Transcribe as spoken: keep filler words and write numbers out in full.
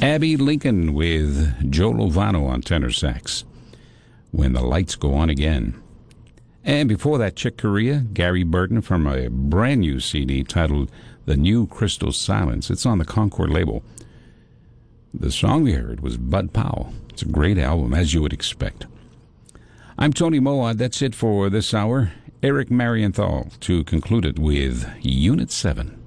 Abby Lincoln with Joe Lovano on tenor sax, When the Lights Go On Again. And before that, Chick Corea, Gary Burton from a brand new C D titled The New Crystal Silence. It's on the Concord label. The song we heard was Bud Powell. It's a great album, as you would expect. I'm Tony Moad. That's it for this hour. Eric Marienthal to conclude it with Unit seven.